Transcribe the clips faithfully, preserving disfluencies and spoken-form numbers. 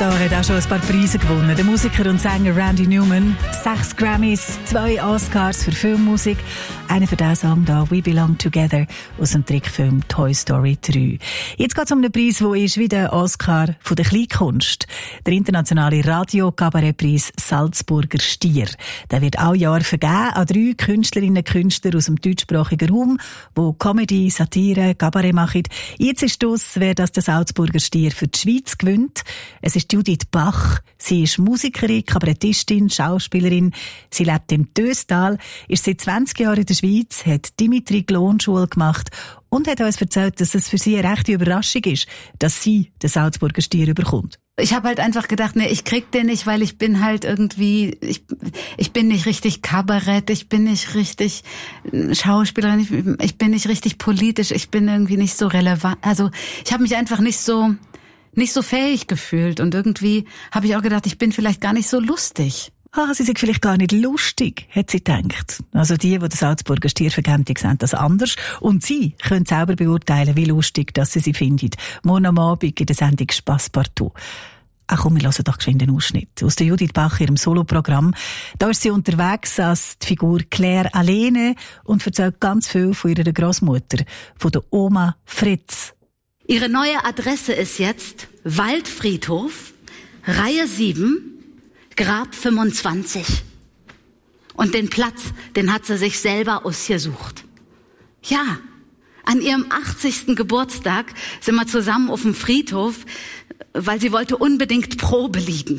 da hat auch schon ein paar Preise gewonnen. Der Musiker und Sänger Randy Newman, sechs Grammys, zwei Oscars für Filmmusik, einer für den Song da «We Belong Together» aus dem Trickfilm «Toy Story drei». Jetzt geht es um einen Preis, der ist wie der Oscar von der Kleinkunst. Der internationale Radio-Kabarettpreis «Salzburger Stier». Der wird all Jahr vergeben an drei Künstlerinnen und Künstler aus dem deutschsprachigen Raum, die Comedy, Satire, Kabarett machen. Jetzt ist das, wer das der Salzburger Stier für die Schweiz gewinnt. Es ist Judith Bach. Sie ist Musikerin, Kabarettistin, Schauspielerin. Sie lebt in Döstal, ist seit zwanzig Jahren in der Schweiz, hat Dimitri Glonschule gemacht und hat uns erzählt, dass es für sie eine rechte Überraschung ist, dass sie den Salzburger Stier überkommt. Ich habe halt einfach gedacht, nee, ich krieg den nicht, weil ich bin halt irgendwie, ich, ich bin nicht richtig Kabarett, ich bin nicht richtig Schauspielerin, ich, ich bin nicht richtig politisch, ich bin irgendwie nicht so relevant. Also ich habe mich einfach nicht so nicht so fähig gefühlt und irgendwie habe ich auch gedacht, ich bin vielleicht gar nicht so lustig. Ah, sie sind vielleicht gar nicht lustig, hat sie gedacht. Also die, die den Salzburger Stier vergeben, die sehen das anders. Und sie können selber beurteilen, wie lustig dass sie sie finden. Morgen am Abend in der Sendung «Spass partout». Ach komm, wir hören doch geschwind einen Ausschnitt aus der Judith Bach, ihrem Soloprogramm. Da ist sie unterwegs als die Figur Claire Alene und erzählt ganz viel von ihrer Großmutter, von der Oma Fritz. Ihre neue Adresse ist jetzt Waldfriedhof, Reihe sieben, Grab fünfundzwanzig. Und den Platz, den hat sie sich selber ausgesucht. Ja, an ihrem achtzigsten Geburtstag sind wir zusammen auf dem Friedhof, weil sie wollte unbedingt Probe liegen.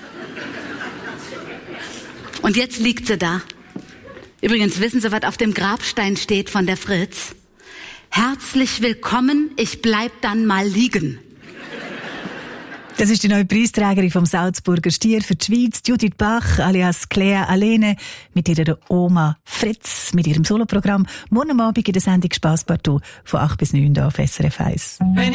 Und jetzt liegt sie da. Übrigens, wissen Sie, was auf dem Grabstein steht von der Fritz? Herzlich willkommen, ich bleib dann mal liegen. Das ist die neue Preisträgerin vom Salzburger Stier für die Schweiz, Judith Bach, alias Claire Alene, mit ihrer Oma Fritz, mit ihrem Soloprogramm. Morgen Abend in der Sendung «Spass partout» von acht bis neun auf S R F eins.